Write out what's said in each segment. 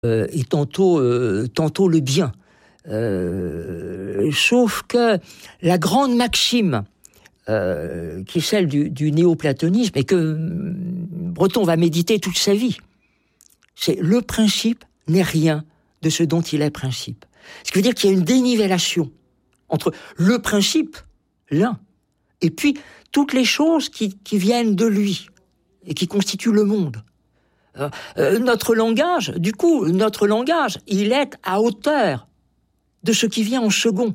et tantôt le bien. Sauf que la grande maxime qui est celle du néoplatonisme et que Breton va méditer toute sa vie, c'est le principe n'est rien de ce dont il est principe. Ce qui veut dire qu'il y a une dénivellation entre le principe, l'un, et puis toutes les choses qui viennent de lui et qui constituent le monde. Notre langage, il est à hauteur de ce qui vient en second.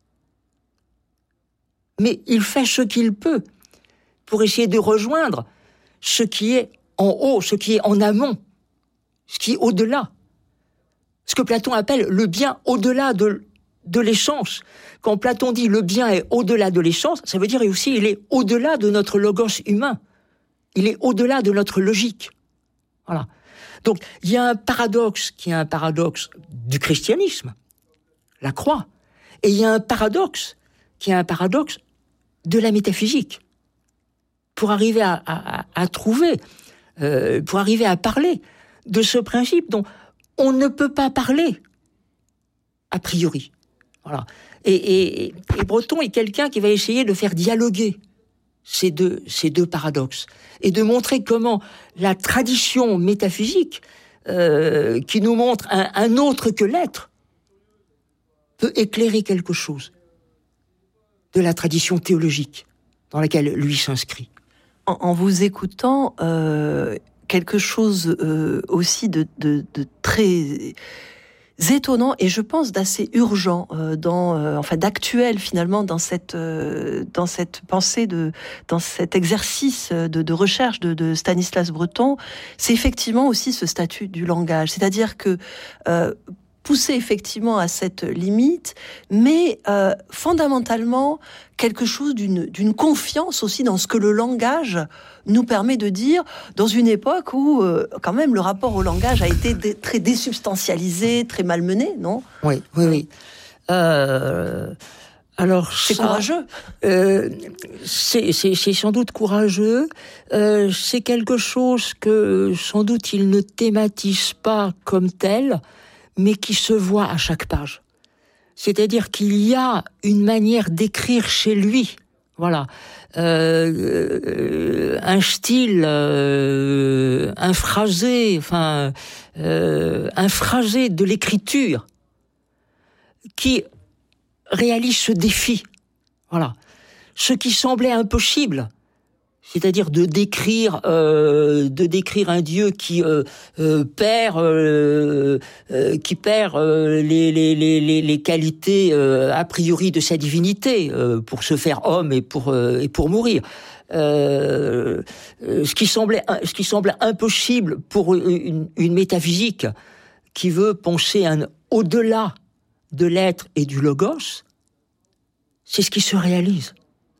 Mais il fait ce qu'il peut pour essayer de rejoindre ce qui est en haut, ce qui est en amont, ce qui est au-delà. Ce que Platon appelle le bien au-delà de l'essence. Quand Platon dit le bien est au-delà de l'essence, ça veut dire aussi il est au-delà de notre logos humain. Il est au-delà de notre logique. Voilà. Donc, il y a un paradoxe qui est un paradoxe du christianisme, la croix. Et il y a un paradoxe qui est un paradoxe de la métaphysique. Pour arriver à trouver, pour arriver à parler de ce principe dont on ne peut pas parler a priori. Voilà. Et Breton est quelqu'un qui va essayer de faire dialoguer ces deux paradoxes et de montrer comment la tradition métaphysique qui nous montre un autre que l'être peut éclairer quelque chose de la tradition théologique dans laquelle lui s'inscrit. En vous écoutant, quelque chose aussi de très étonnant et je pense d'assez urgent, d'actuel finalement dans cette pensée, dans cet exercice de recherche de Stanislas Breton, c'est effectivement aussi ce statut du langage, c'est-à-dire que poussé effectivement à cette limite, mais fondamentalement quelque chose d'une confiance aussi dans ce que le langage nous permet de dire, dans une époque où quand même le rapport au langage a été très désubstantialisé, très malmené, non ? Oui. Alors c'est courageux. C'est sans doute courageux. C'est quelque chose que sans doute il ne thématise pas comme tel, mais qui se voit à chaque page. C'est-à-dire qu'il y a une manière d'écrire chez lui, voilà, un style, un phrasé de l'écriture qui réalise ce défi, voilà, ce qui semblait impossible. C'est-à-dire de décrire un Dieu qui perd les qualités a priori de sa divinité pour se faire homme et pour mourir. Ce qui semblait impossible pour une métaphysique qui veut penser au-delà de l'être et du logos, c'est ce qui se réalise.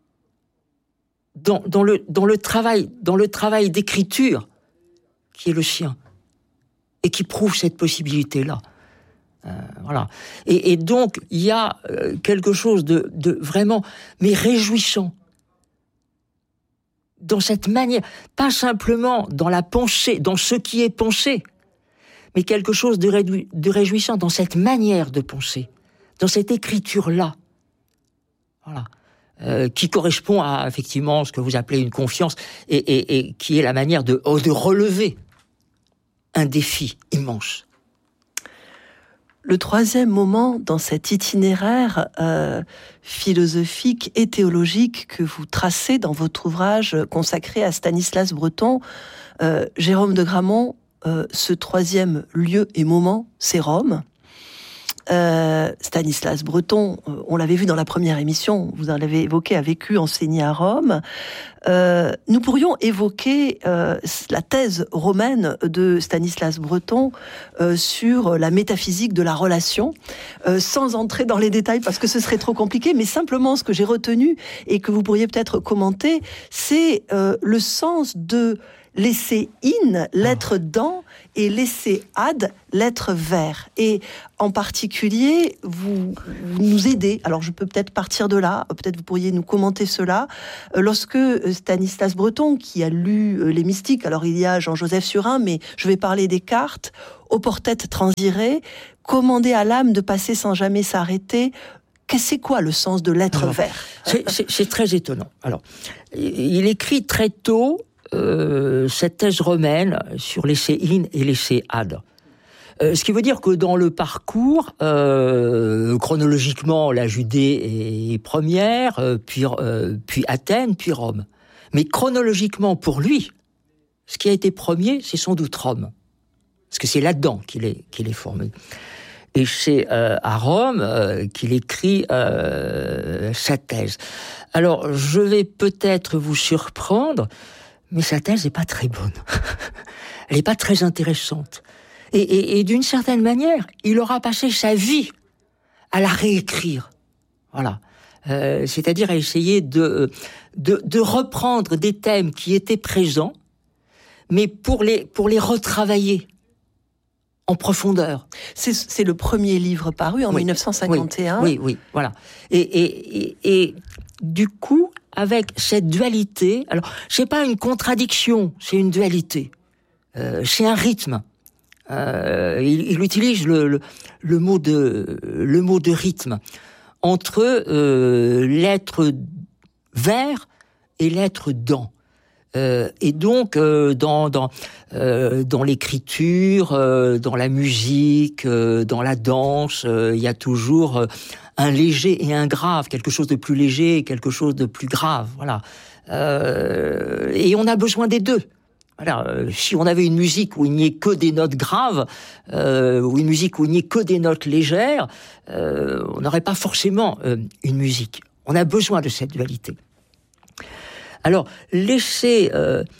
Dans le travail d'écriture qui est le sien et qui prouve cette possibilité-là. Voilà. Et donc, il y a quelque chose de vraiment, mais réjouissant dans cette manière, pas simplement dans la pensée, dans ce qui est pensé, mais quelque chose de réjouissant dans cette manière de penser, dans cette écriture-là. Voilà. Qui correspond à effectivement ce que vous appelez une confiance et qui est la manière de relever un défi immense. Le troisième moment dans cet itinéraire philosophique et théologique que vous tracez dans votre ouvrage consacré à Stanislas Breton, Jérôme de Gramont, ce troisième lieu et moment, c'est Rome. Stanislas Breton, on l'avait vu dans la première émission, vous en l'avez évoqué, a vécu, enseigné à Rome. Nous pourrions évoquer la thèse romaine de Stanislas Breton sur la métaphysique de la relation, sans entrer dans les détails parce que ce serait trop compliqué, mais simplement ce que j'ai retenu et que vous pourriez peut-être commenter, c'est le sens de laisser in, l'être dans, et l'essai ad, l'être vert. Et en particulier, vous nous aidez. Alors, je peux peut-être partir de là. Peut-être vous pourriez nous commenter cela. Lorsque Stanislas Breton, qui a lu les mystiques, alors il y a Jean-Joseph Surin, mais je vais parler des cartes, au portet transiré, commander à l'âme de passer sans jamais s'arrêter. C'est quoi le sens de l'être vert ? C'est très étonnant. Alors, il écrit très tôt cette thèse romaine sur l'essai in et l'essai ad. Ce qui veut dire que dans le parcours, chronologiquement, la Judée est première, puis Athènes, puis Rome. Mais chronologiquement, pour lui, ce qui a été premier, c'est sans doute Rome. Parce que c'est là-dedans qu'il est formé. Et c'est à Rome qu'il écrit sa thèse. Alors, je vais peut-être vous surprendre, mais sa thèse n'est pas très bonne. Elle n'est pas très intéressante. Et d'une certaine manière, il aura passé sa vie à la réécrire. Voilà. C'est-à-dire à essayer de reprendre des thèmes qui étaient présents, mais pour les retravailler en profondeur. C'est le premier livre paru en 1951. Oui, voilà. Et du coup, avec cette dualité, alors c'est pas une contradiction, c'est une dualité. C'est un rythme. Il utilise le mot de rythme entre l'être vers et l'être dans. Et donc dans l'écriture, dans la musique, dans la danse, il y a toujours un léger et un grave, quelque chose de plus léger et quelque chose de plus grave, voilà. Et on a besoin des deux. Voilà, si on avait une musique où il n'y ait que des notes graves, ou une musique où il n'y ait que des notes légères, on n'aurait pas forcément une musique. On a besoin de cette dualité. Alors, l'essai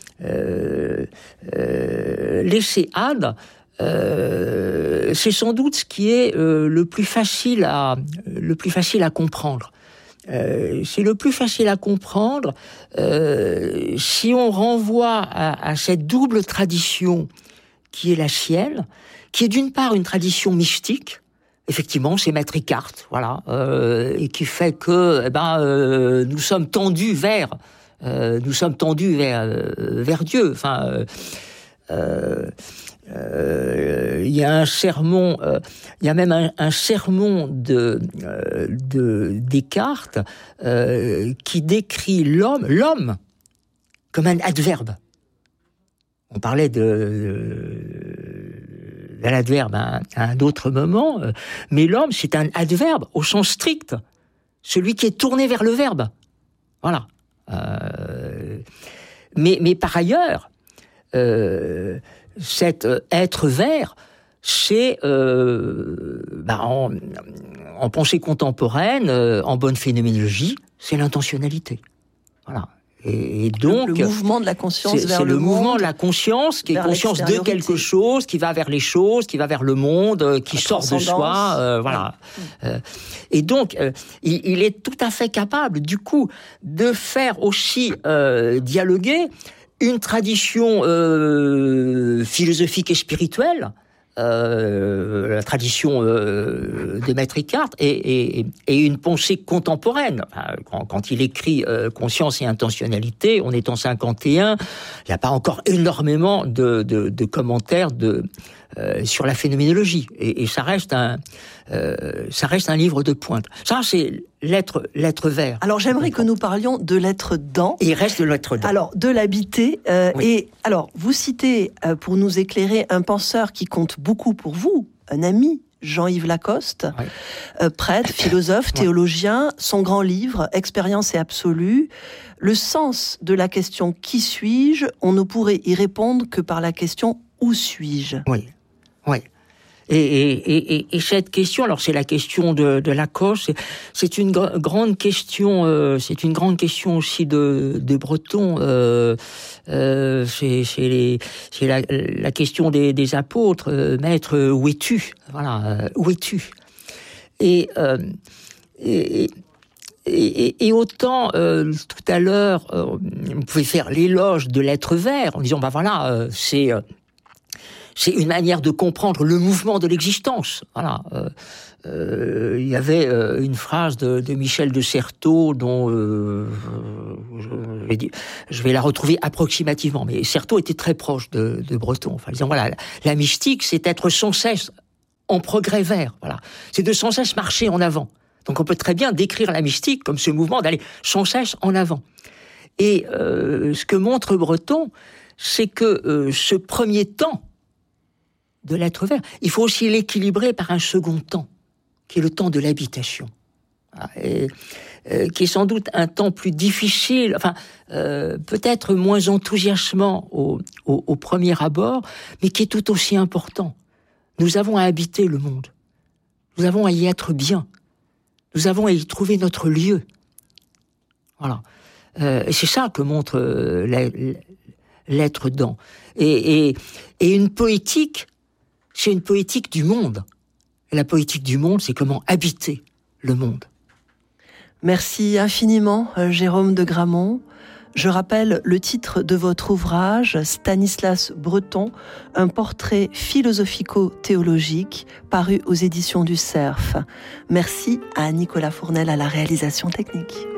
ad, c'est sans doute ce qui est le plus facile à comprendre. C'est le plus facile à comprendre si on renvoie à cette double tradition qui est la sienne, qui est d'une part une tradition mystique. Effectivement, c'est Maître Eckhart, voilà, et qui fait que nous sommes tendus vers Dieu. Enfin, il y a un sermon, il y a même un sermon de Descartes qui décrit l'homme comme un adverbe. On parlait de l'adverbe à un autre moment, mais l'homme, c'est un adverbe au sens strict, celui qui est tourné vers le verbe. Voilà. Mais par ailleurs, cet être vert, c'est en pensée contemporaine, en bonne phénoménologie, c'est l'intentionnalité. Voilà. Et donc, le mouvement de la conscience vers le monde. C'est le mouvement de la conscience, qui est conscience de quelque chose, qui va vers les choses, qui va vers le monde, qui sort de soi. Voilà. Et donc, il est tout à fait capable, du coup, de faire aussi dialoguer une tradition philosophique et spirituelle, la tradition de Maître Eckhart et une pensée contemporaine. Quand il écrit Conscience et intentionnalité, on est en 51, il n'y a pas encore énormément de commentaires sur la phénoménologie, et ça reste un livre de pointe. Ça, c'est l'être vert. Alors, j'aimerais que nous parlions de l'être dans. Et il reste de l'être dans. Alors, de l'habiter. Oui. Et alors, vous citez, pour nous éclairer, un penseur qui compte beaucoup pour vous, un ami, Jean-Yves Lacoste, prêtre, philosophe, théologien. Son grand livre, Expérience et absolue. Le sens de la question « Qui suis-je ?» on ne pourrait y répondre que par la question « Où suis-je ?» Oui. Et cette question, alors c'est la question de Lacoste, c'est une grande question, c'est une grande question aussi de Breton. C'est la question des apôtres. Maître, où es-tu ? Voilà, où es-tu ? Et autant tout à l'heure, vous pouvez faire l'éloge de l'être vert en disant voilà, c'est une manière de comprendre le mouvement de l'existence. Voilà. Il y avait une phrase de Michel de Certeau dont je vais la retrouver approximativement, mais Certeau était très proche de Breton. Enfin, disant voilà, la mystique, c'est être sans cesse en progrès vers. Voilà, c'est de sans cesse marcher en avant. Donc, on peut très bien décrire la mystique comme ce mouvement d'aller sans cesse en avant. Et ce que montre Breton, c'est que ce premier temps de l'être vert, il faut aussi l'équilibrer par un second temps, qui est le temps de l'habitation. Et, qui est sans doute un temps plus difficile, enfin, peut-être moins enthousiasmant au premier abord, mais qui est tout aussi important. Nous avons à habiter le monde. Nous avons à y être bien. Nous avons à y trouver notre lieu. Voilà. Et c'est ça que montre l'être dans. Et une poétique, c'est une poétique du monde. Et la poétique du monde, c'est comment habiter le monde. Merci infiniment, Jérôme de Gramont. Je rappelle le titre de votre ouvrage, Stanislas Breton, un portrait philosophico-théologique, paru aux éditions du Cerf. Merci à Nicolas Fournel à la réalisation technique.